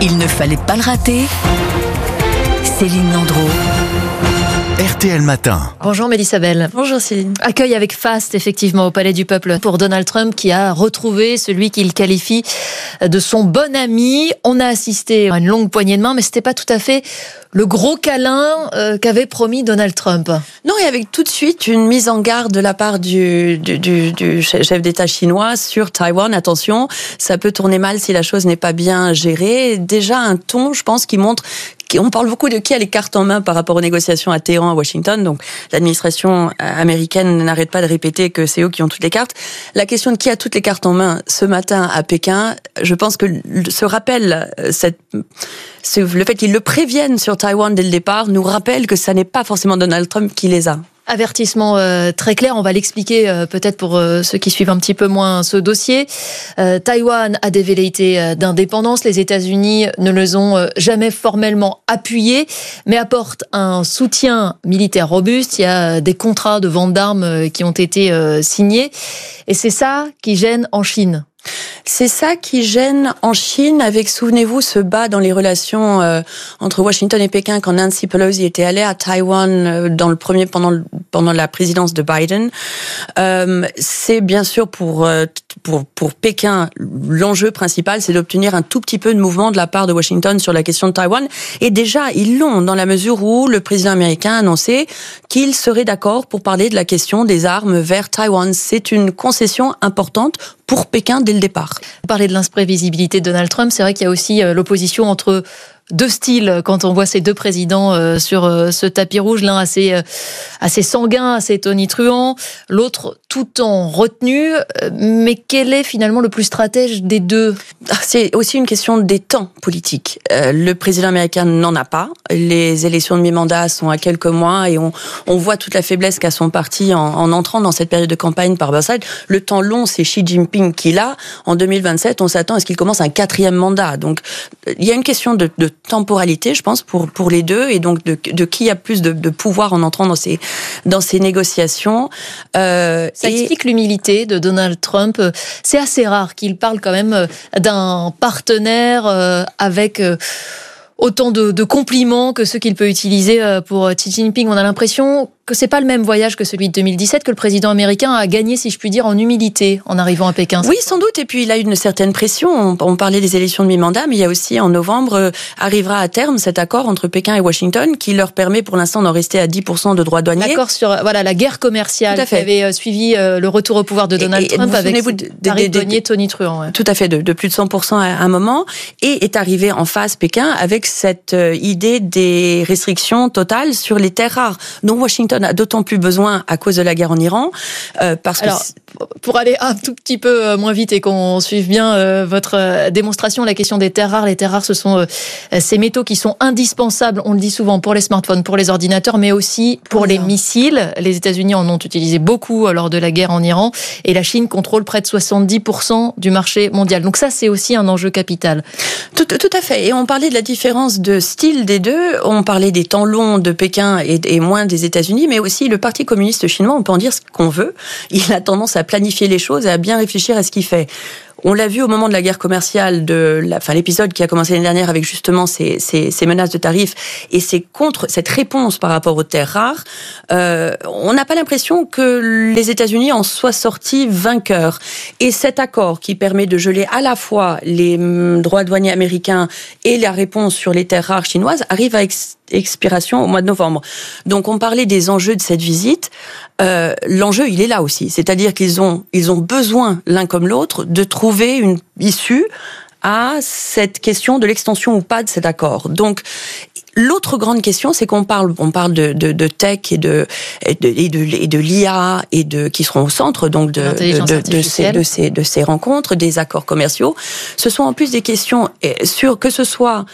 Il ne fallait pas le rater. Céline Landreau. RTL Matin. Bonjour Mélissa Bell. Bonjour Céline. Accueil avec faste effectivement au Palais du Peuple pour Donald Trump qui a retrouvé celui qu'il qualifie de son bon ami. On a assisté à une longue poignée de main, mais c'était pas tout à fait le gros câlin qu'avait promis Donald Trump. Non, et avec tout de suite une mise en garde de la part du chef d'État chinois sur Taïwan. Attention, ça peut tourner mal si la chose n'est pas bien gérée. Déjà un ton, je pense, qui montre... On parle beaucoup de qui a les cartes en main par rapport aux négociations à Téhéran, à Washington. Donc, l'administration américaine n'arrête pas de répéter que c'est eux qui ont toutes les cartes. La question de qui a toutes les cartes en main ce matin à Pékin, je pense que ce rappel, le fait qu'ils le préviennent sur Taïwan dès le départ, nous rappelle que ça n'est pas forcément Donald Trump qui les a. Avertissement très clair, on va l'expliquer peut-être pour ceux qui suivent un petit peu moins ce dossier. Taïwan a des velléités d'indépendance, les États-Unis ne les ont jamais formellement appuyés, mais apportent un soutien militaire robuste. Il y a des contrats de vente d'armes qui ont été signés, et c'est ça qui gêne en Chine. C'est ça qui gêne en Chine, avec, souvenez-vous, ce bas dans les relations entre Washington et Pékin quand Nancy Pelosi était allée à Taïwan pendant la présidence de Biden. C'est bien sûr pour Pékin, l'enjeu principal, c'est d'obtenir un tout petit peu de mouvement de la part de Washington sur la question de Taïwan. Et déjà, ils l'ont, dans la mesure où le président américain a annoncé qu'il serait d'accord pour parler de la question des armes vers Taïwan. C'est une concession importante pour Pékin dès le départ. Parler de l'imprévisibilité de Donald Trump, c'est vrai qu'il y a aussi l'opposition entre deux styles quand on voit ces deux présidents sur ce tapis rouge, l'un assez sanguin, assez tonitruant, l'autre tout en retenue. Mais quel est finalement le plus stratège des deux ? C'est aussi une question des temps politiques. Le président américain n'en a pas. Les élections de mi-mandat sont à quelques mois et on voit toute la faiblesse qu'a son parti en entrant dans cette période de campagne par Biden. Le temps long, c'est Xi Jinping qui l'a. En 2027, on s'attend à ce qu'il commence un 4e mandat. Donc, il y a une question de temporalité, je pense, pour les deux, et donc de qui a plus de pouvoir en entrant dans ces négociations. Ça explique l'humilité de Donald Trump. C'est assez rare qu'il parle quand même d'un partenaire avec autant de compliments que ceux qu'il peut utiliser pour Xi Jinping. On a l'impression que c'est pas le même voyage que celui de 2017, que le président américain a gagné, si je puis dire, en humilité en arrivant à Pékin. Oui, sans doute. Et puis il a une certaine pression. On parlait des élections de mi-mandat, mais il y a aussi en novembre arrivera à terme cet accord entre Pékin et Washington qui leur permet pour l'instant d'en rester à 10% de droits douaniers. L'accord sur la guerre commerciale qui avait suivi le retour au pouvoir de Donald Trump avec des douaniers tonitruants. Ouais. Tout à fait, de plus de 100% à un moment, et est arrivé en face Pékin avec cette idée des restrictions totales sur les terres rares, dont Washington a d'autant plus besoin à cause de la guerre en Iran. Pour aller un tout petit peu moins vite et qu'on suive bien votre démonstration, la question des terres rares. Les terres rares, ce sont ces métaux qui sont indispensables, on le dit souvent, pour les smartphones, pour les ordinateurs, mais aussi pour les missiles. Les États-Unis en ont utilisé beaucoup lors de la guerre en Iran, et la Chine contrôle près de 70% du marché mondial. Donc ça, c'est aussi un enjeu capital. Tout à fait. Et on parlait de la différence de style des deux. On parlait des temps longs de Pékin et moins des États-Unis, mais aussi le Parti communiste chinois, on peut en dire ce qu'on veut. Il a tendance à planifier les choses et à bien réfléchir à ce qu'il fait. On l'a vu au moment de la guerre commerciale, l'épisode qui a commencé l'année dernière avec justement ces menaces de tarifs et cette réponse par rapport aux terres rares. On n'a pas l'impression que les États-Unis en soient sortis vainqueurs. Et cet accord qui permet de geler à la fois les droits douaniers américains et la réponse sur les terres rares chinoises arrive à expiration au mois de novembre. Donc on parlait des enjeux de cette visite. L'enjeu, il est là aussi. C'est-à-dire qu'ils ont besoin, l'un comme l'autre, de trouver une issue à cette question de l'extension ou pas de cet accord. Donc, l'autre grande question, c'est qu'on parle de tech et de l'IA qui seront au centre donc de ces rencontres, des accords commerciaux. Ce sont en plus des questions sur que ce soit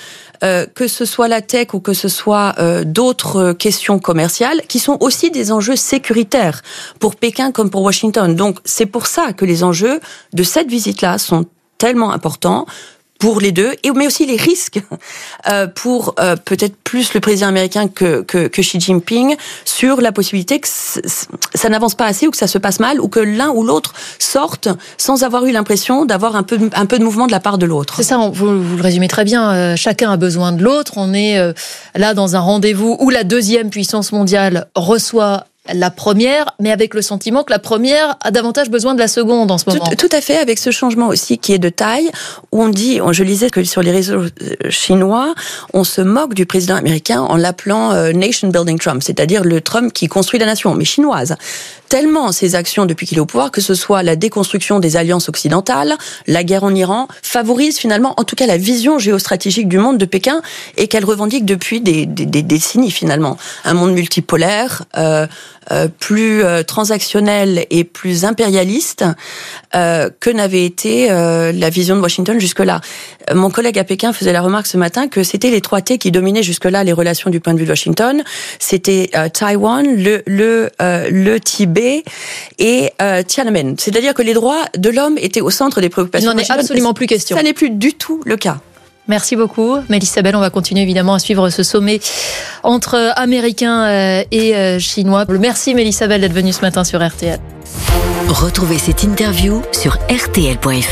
la tech ou que ce soit d'autres questions commerciales qui sont aussi des enjeux sécuritaires pour Pékin comme pour Washington. Donc c'est pour ça que les enjeux de cette visite-là sont tellement importants. pour les deux, mais aussi les risques pour peut-être plus le président américain que Xi Jinping sur la possibilité que ça n'avance pas assez ou que ça se passe mal ou que l'un ou l'autre sorte sans avoir eu l'impression d'avoir un peu de mouvement de la part de l'autre. C'est ça, vous le résumez très bien. Chacun a besoin de l'autre. On est là dans un rendez-vous où la deuxième puissance mondiale reçoit la première, mais avec le sentiment que la première a davantage besoin de la seconde en ce moment. Tout à fait, avec ce changement aussi qui est de taille, où on dit, je lisais que sur les réseaux chinois, on se moque du président américain en l'appelant Nation Building Trump, c'est-à-dire le Trump qui construit la nation, mais chinoise. Tellement ses actions depuis qu'il est au pouvoir, que ce soit la déconstruction des alliances occidentales, la guerre en Iran, favorise finalement, en tout cas, la vision géostratégique du monde de Pékin et qu'elle revendique depuis des décennies finalement. Un monde multipolaire, plus transactionnel et plus impérialiste que n'avait été la vision de Washington jusque-là. Mon collègue à Pékin faisait la remarque ce matin que c'était les 3 T qui dominaient jusque-là les relations du point de vue de Washington. C'était Taïwan, le Tibet et Tiananmen. C'est-à-dire que les droits de l'homme étaient au centre des préoccupations. Il n'en est absolument plus question. Ça n'est plus du tout le cas. Merci beaucoup, Mélissa Bell. On va continuer évidemment à suivre ce sommet entre Américains et Chinois. Merci Mélissa Bell d'être venue ce matin sur RTL. Retrouvez cette interview sur rtl.fr.